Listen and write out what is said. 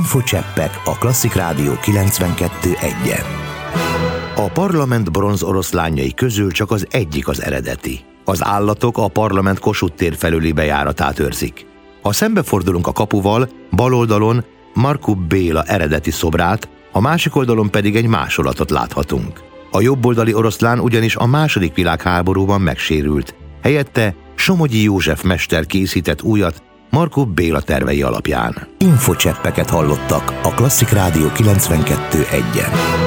Infocseppek a Klasszik Rádió 92.1-en. A parlament bronz oroszlánjai közül csak az egyik az eredeti. Az állatok a parlament Kossuth tér felüli bejáratát őrzik. Ha szembefordulunk a kapuval, bal oldalon Markó Béla eredeti szobrát, a másik oldalon pedig egy másolatot láthatunk. A jobboldali oroszlán ugyanis a II. Világháborúban megsérült. Helyette Somogyi József mester készített újat Markó Béla tervei alapján. Infocseppeket hallottak a Klasszik Rádió 92.1-en.